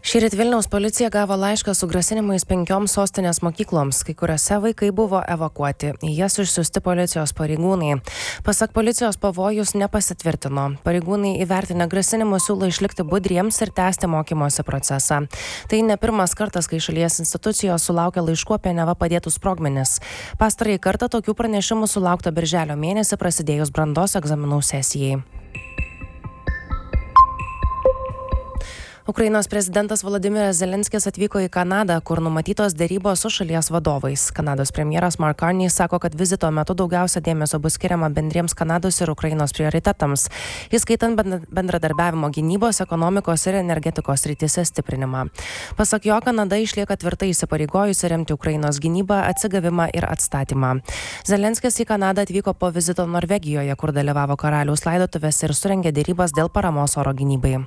Šįryt Vilniaus policija gavo laišką su grasinimais 5 sostinės mokykloms, kai kuriuose vaikai buvo evakuoti, į jas išsiųsti policijos pareigūnai. Pasak policijos pavojus nepasitvirtino. Pareigūnai įvertinę grasinimus siūlo išlikti budriems ir tęsti mokymosi procesą. Tai ne pirmas kartas, kai šalies institucijos sulaukia laiškų apie neva padėtus sprogmenis. Pastarąjį kartą tokių pranešimų sulaukta birželio mėnesį prasidėjus brandos egzaminų sesijai. Ukrainos prezidentas Volodymyras Zelenskis atvyko į Kanadą, kur numatytos derybos su šalies vadovais. Kanados premjeras Mark Carney sako, kad vizito metu daugiausia dėmesio bus skiriama bendriems Kanados ir Ukrainos prioritetams, įskaitant bendradarbiavimo gynybos, ekonomikos ir energetikos srityse stiprinimą. Pasak jo, Kanada išlieka tvirtai įsipareigojusi remti Ukrainos gynybą, atsigavimą ir atstatymą. Zelenskis į Kanadą atvyko po vizito Norvegijoje, kur dalyvavo karaliaus laidotuvėse ir surengė derybas dėl paramos oro gynybai.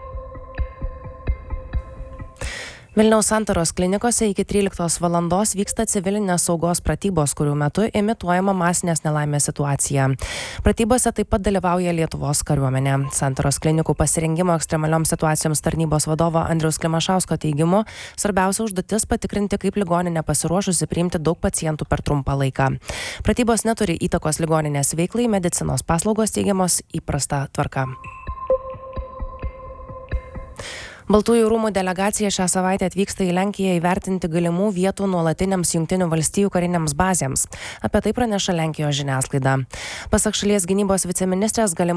Vilniaus Santaros klinikose iki 13 valandos vyksta civilinės saugos pratybos, kurių metu imituojama masinės nelaimės situacija. Pratybose taip pat dalyvauja Lietuvos kariuomenė. Santaros klinikų pasirengimo ekstremalioms situacijoms tarnybos vadovo Andriaus Klimašausko teigimu, svarbiausia užduotis patikrinti, kaip ligoninė pasiruošusi priimti daug pacientų per trumpą laiką. Pratybos neturi įtakos ligoninės veiklai, medicinos paslaugos teigiamos įprasta tvarka. Baltųjų rūmų delegacija šią savaitę atvyksta į Lenkiją įvertinti galimų vietų nuolatiniams Jungtinių valstijų kariniams bazėms. Apie tai praneša Lenkijos žiniasklaida. Pasak šalies gynybos viceministrės,